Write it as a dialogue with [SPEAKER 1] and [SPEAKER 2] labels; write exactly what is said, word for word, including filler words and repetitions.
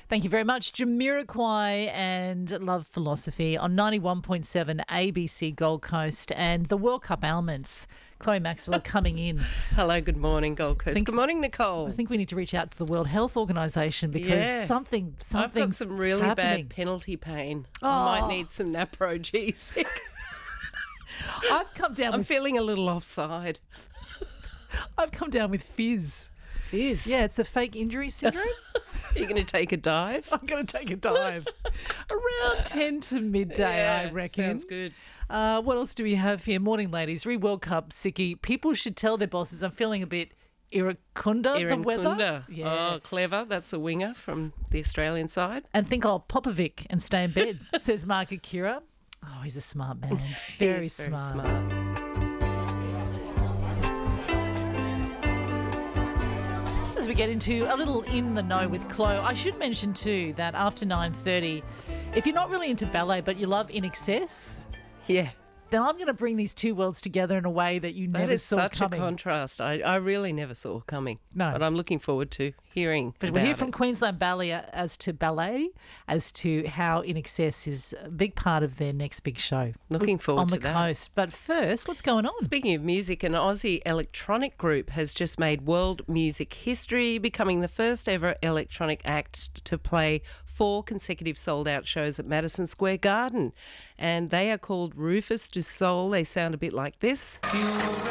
[SPEAKER 1] Thank you very much, Jamiroquai and Love Philosophy on ninety-one point seven A B C Gold Coast, and the World Cup ailments. Chloe Maxwell are coming in.
[SPEAKER 2] Hello, good morning, Gold Coast.
[SPEAKER 1] Think-
[SPEAKER 2] good morning, Nicole.
[SPEAKER 1] I think we need to reach out to the World Health Organisation because
[SPEAKER 2] Yeah.
[SPEAKER 1] something,
[SPEAKER 2] I've
[SPEAKER 1] something.
[SPEAKER 2] got some really
[SPEAKER 1] happening.
[SPEAKER 2] bad penalty pain.
[SPEAKER 1] Oh.
[SPEAKER 2] I might need some Naprogesic.
[SPEAKER 1] I've come down.
[SPEAKER 2] I'm
[SPEAKER 1] with,
[SPEAKER 2] feeling a little offside.
[SPEAKER 1] I've come down with fizz.
[SPEAKER 2] Fizz.
[SPEAKER 1] Yeah, it's a fake injury syndrome.
[SPEAKER 2] Are you going to take a dive?
[SPEAKER 1] I'm going to take a dive around ten to midday. I
[SPEAKER 2] Yeah,
[SPEAKER 1] reckon.
[SPEAKER 2] Sounds good.
[SPEAKER 1] Uh, what else do we have here? Morning, ladies. Re World Cup sicky. People should tell their bosses I'm feeling a bit iracunda, the weather.
[SPEAKER 2] Iracunda.
[SPEAKER 1] Yeah.
[SPEAKER 2] Oh, clever. That's a winger from the Australian side.
[SPEAKER 1] And think I'll Popovic and stay in bed, says Mark Akira. Oh, he's a smart man. Very,
[SPEAKER 2] He's
[SPEAKER 1] smart.
[SPEAKER 2] Very smart.
[SPEAKER 1] As we get into a little in the know with Chloe, I should mention too that after nine thirty, if you're not really into ballet but you love In Excess,
[SPEAKER 2] Yeah.
[SPEAKER 1] then I'm going to bring these two worlds together in a way that you
[SPEAKER 2] That
[SPEAKER 1] never
[SPEAKER 2] is
[SPEAKER 1] saw
[SPEAKER 2] such
[SPEAKER 1] coming.
[SPEAKER 2] a contrast. I, I really never saw coming.
[SPEAKER 1] No.
[SPEAKER 2] But I'm looking forward to hearing
[SPEAKER 1] But
[SPEAKER 2] about
[SPEAKER 1] we'll hear from
[SPEAKER 2] it.
[SPEAKER 1] Queensland Ballet as to ballet, as to how In Excess is a big part of their next big show.
[SPEAKER 2] Looking forward
[SPEAKER 1] on
[SPEAKER 2] to
[SPEAKER 1] the
[SPEAKER 2] that.
[SPEAKER 1] coast. But first, what's going on?
[SPEAKER 2] Speaking of music, an Aussie electronic group has just made world music history, becoming the first ever electronic act to play four consecutive sold-out shows at Madison Square Garden. And they are called Rufus du Sol. They sound a bit like this.